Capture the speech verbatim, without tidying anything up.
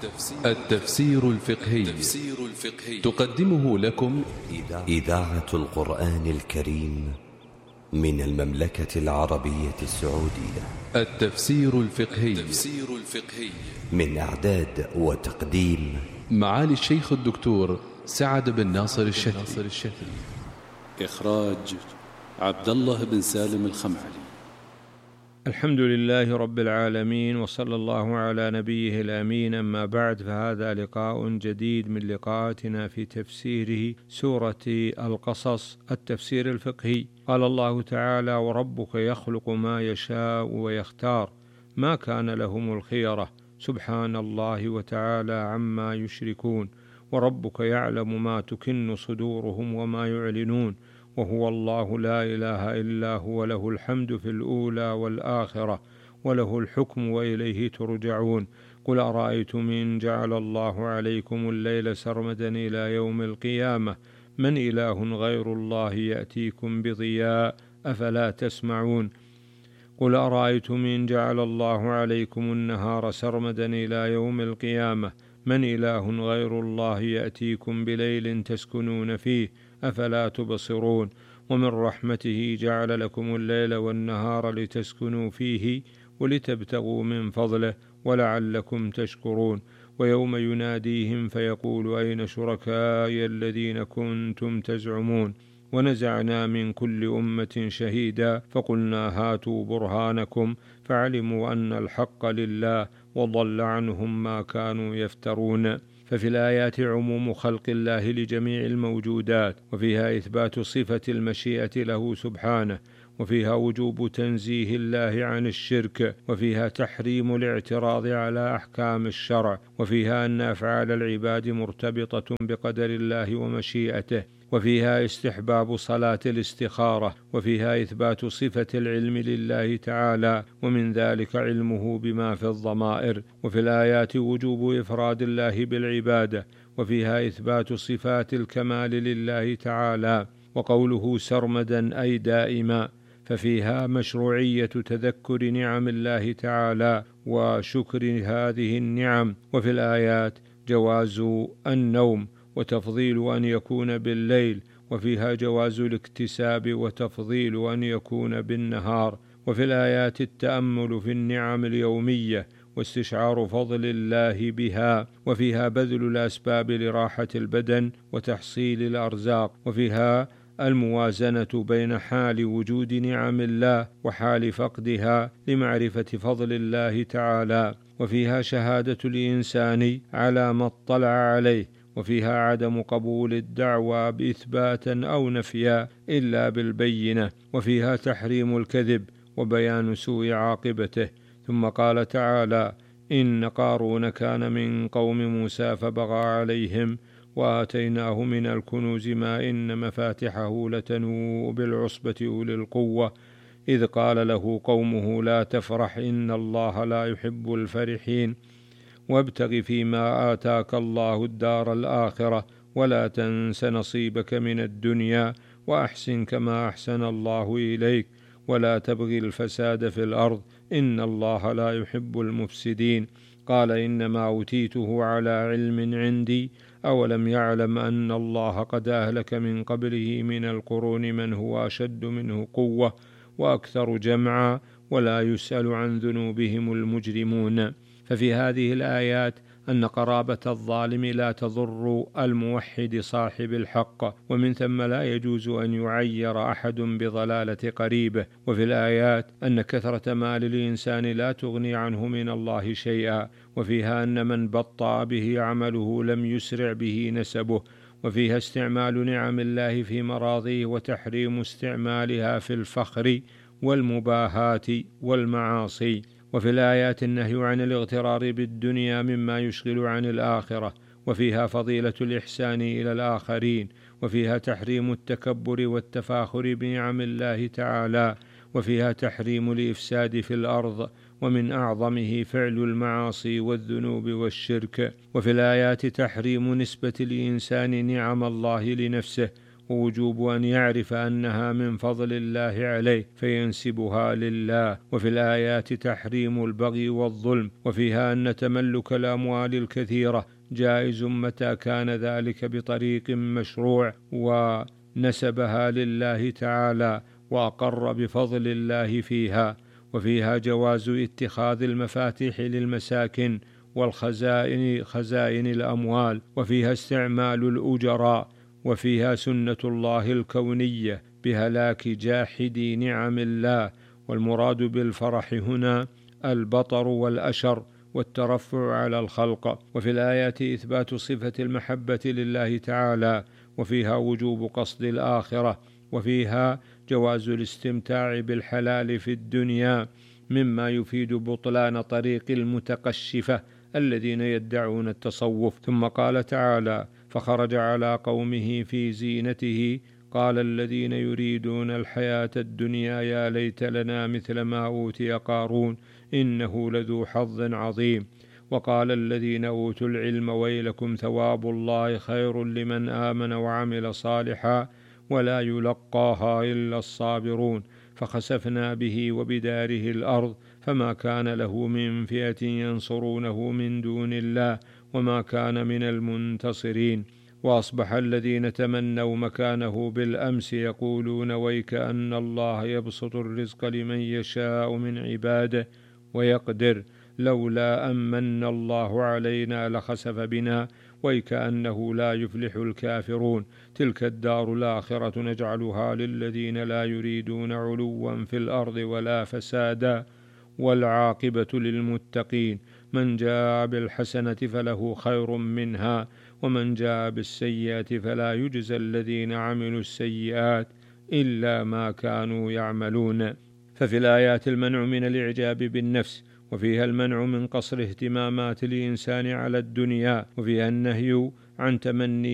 التفسير الفقهي تقدمه لكم إذاعة القرآن الكريم من المملكة العربية السعودية. التفسير الفقهي من إعداد وتقديم معالي الشيخ الدكتور سعد بن ناصر الشتري. إخراج عبد الله بن سالم الخمعلي. الحمد لله رب العالمين، وصلى الله على نبيه الأمين. أما بعد، فهذا لقاء جديد من لقاءاتنا في تفسيره سورة القصص، التفسير الفقهي. قال الله تعالى: وربك يخلق ما يشاء ويختار ما كان لهم الخيرة سبحان الله وتعالى عما يشركون. وربك يعلم ما تكن صدورهم وما يعلنون، وهو الله لا إله إلا هو، له الحمد في الأولى والآخرة، وله الحكم وإليه ترجعون. قل أرأيتم إن جعل الله عليكم الليل سرمدا إلى يوم القيامة من إله غير الله يأتيكم بضياء أفلا تسمعون. قل أرأيتم إن جعل الله عليكم النهار سرمدا إلى يوم القيامة من إله غير الله يأتيكم بليل تسكنون فيه أفلا تبصرون. ومن رحمته جعل لكم الليل والنهار لتسكنوا فيه ولتبتغوا من فضله ولعلكم تشكرون. ويوم يناديهم فيقول أين شركائي الذين كنتم تزعمون. ونزعنا من كل أمة شهيدا فقلنا هاتوا برهانكم فعلموا أن الحق لله وضل عنهم ما كانوا يفترون. ففي الآيات عموم خلق الله لجميع الموجودات، وفيها إثبات صفة المشيئة له سبحانه، وفيها وجوب تنزيه الله عن الشرك، وفيها تحريم الاعتراض على أحكام الشرع، وفيها أن أفعال العباد مرتبطة بقدر الله ومشيئته، وفيها استحباب صلاة الاستخارة، وفيها إثبات صفة العلم لله تعالى، ومن ذلك علمه بما في الضمائر. وفي الآيات وجوب إفراد الله بالعبادة، وفيها إثبات صفات الكمال لله تعالى. وقوله سرمدا أي دائما، ففيها مشروعية تذكر نعم الله تعالى وشكر هذه النعم. وفي الآيات جواز النوم وتفضيل أن يكون بالليل، وفيها جواز الاكتساب وتفضيل أن يكون بالنهار. وفي الآيات التأمل في النعم اليومية واستشعار فضل الله بها، وفيها بذل الأسباب لراحة البدن وتحصيل الأرزاق، وفيها الموازنة بين حال وجود نعم الله وحال فقدها لمعرفة فضل الله تعالى. وفيها شهادة الإنسان على ما اطلع عليه، وفيها عدم قبول الدعوى بإثباتا أو نفيا إلا بالبينة، وفيها تحريم الكذب وبيان سوء عاقبته. ثم قال تعالى: إن قارون كان من قوم موسى فبغى عليهم وآتيناه من الكنوز ما إن مفاتحه لتنوء بالعصبة أولي القوة إذ قال له قومه لا تفرح إن الله لا يحب الفرحين وابتغ فيما آتاك الله الدار الآخرة ولا تنس نصيبك من الدنيا وأحسن كما أحسن الله إليك ولا تبغي الفساد في الأرض إن الله لا يحب المفسدين. قال إنما أوتيته على علم عندي أولم يعلم أن الله قد أهلك من قبله من القرون من هو أشد منه قوة وأكثر جمعا ولا يسأل عن ذنوبهم المجرمون. ففي هذه الآيات أن قرابة الظالم لا تضر الموحد صاحب الحق، ومن ثم لا يجوز أن يعير أحد بضلالة قريبه. وفي الآيات أن كثرة مال الإنسان لا تغني عنه من الله شيئا، وفيها أن من بطأ به عمله لم يسرع به نسبه. وفيها استعمال نعم الله في مراضيه وتحريم استعمالها في الفخر والمباهات والمعاصي. وفي الآيات النهي عن الاغترار بالدنيا مما يشغل عن الآخرة، وفيها فضيلة الإحسان إلى الآخرين، وفيها تحريم التكبر والتفاخر بنعم الله تعالى، وفيها تحريم الإفساد في الأرض ومن أعظمه فعل المعاصي والذنوب والشرك. وفي الآيات تحريم نسبة الإنسان نعم الله لنفسه، ووجوب أن يعرف أنها من فضل الله عليه فينسبها لله. وفي الآيات تحريم البغي والظلم، وفيها أن تملك الأموال الكثيرة جائز متى كان ذلك بطريق مشروع ونسبها لله تعالى وأقر بفضل الله فيها. وفيها جواز اتخاذ المفاتيح للمساكن والخزائن خزائن الأموال، وفيها استعمال الأجراء، وفيها سنة الله الكونية بهلاك جاحدي نعم الله. والمراد بالفرح هنا البطر والأشر والترفع على الخلق. وفي الآيات إثبات صفة المحبة لله تعالى، وفيها وجوب قصد الآخرة، وفيها جواز الاستمتاع بالحلال في الدنيا مما يفيد بطلان طريق المتقشفة الذين يدعون التصوف. ثم قال تعالى: فخرج على قومه في زينته قال الذين يريدون الحياة الدنيا يا ليت لنا مثل ما أوتي قارون إنه لذو حظ عظيم. وقال الذين أوتوا العلم ويلكم ثواب الله خير لمن آمن وعمل صالحا ولا يلقاها إلا الصابرون. فخسفنا به وبداره الأرض فما كان له من فئة ينصرونه من دون الله وما كان من المنتصرين. وأصبح الذين تمنوا مكانه بالأمس يقولون ويك أن الله يبسط الرزق لمن يشاء من عباده ويقدر لولا أمن الله علينا لخسف بنا ويكأنه لا يفلح الكافرون. تلك الدار الآخرة نجعلها للذين لا يريدون علوا في الأرض ولا فسادا والعاقبة للمتقين. من جاء بالحسنة فله خير منها ومن جاء بالسيئة فلا يجزى الذين عملوا السيئات إلا ما كانوا يعملون. ففي الآيات المنع من الإعجاب بالنفس، وفيها المنع من قصر اهتمامات الإنسان على الدنيا، وفيها النهي عن تمني